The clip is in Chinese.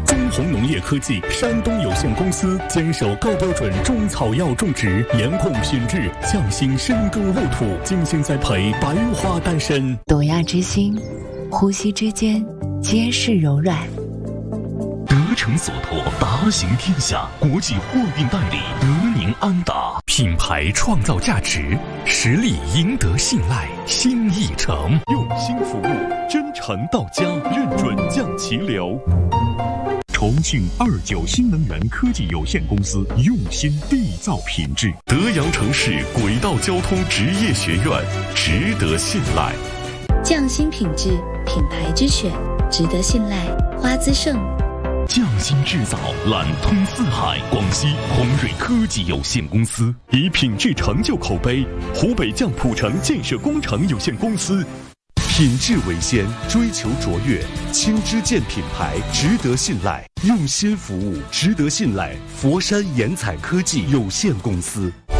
中宏农业科技山东有限公司坚守高标准中草药种植，严控品质，匠心深耕沃土，精心栽培，白花丹参。 朵亚之心，呼吸之间皆是柔软。 德诚所托，达行天下国际货运代理德宁安达，品牌创造价值，实力赢得信赖，心意诚，用心服务，真诚到家，认准降齐流。重庆29新能源科技有限公司用心缔造品质，德阳城市轨道交通职业学院，值得信赖。 匠心品质，品牌之选，值得信赖。花资盛。 匠心制造揽通四海，广西宏瑞科技有限公司以品质成就口碑，湖北赣浦城建设工程有限公司品质为先，追求卓越，青之健品牌，值得信赖，用心服务，值得信赖。佛山盐彩科技有限公司。